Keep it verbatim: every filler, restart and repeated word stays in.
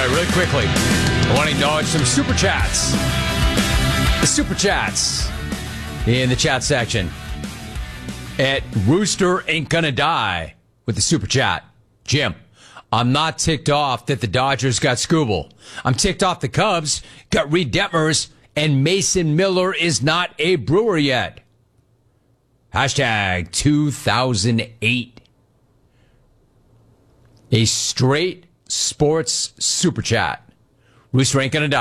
right, really quickly, I want to acknowledge some super chats. The super chats in the chat section. At Rooster Ain't Gonna Die with the super chat. Jim, I'm not ticked off that the Dodgers got Skubal. I'm ticked off the Cubs got Reed Detmers, and Mason Miller is not a Brewer yet. Hashtag two thousand eight. A straight sports super chat. Rooster Ain't Gonna Die.